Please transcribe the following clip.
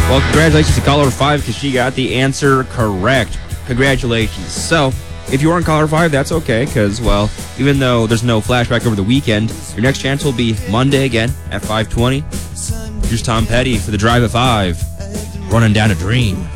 Well, congratulations to caller 5 because she got the answer correct. Congratulations. So, if you weren't caller 5, that's okay because, well, even though there's no flashback over the weekend, your next chance will be Monday again at 5:20. Here's Tom Petty for the Drive at 5, running down a dream.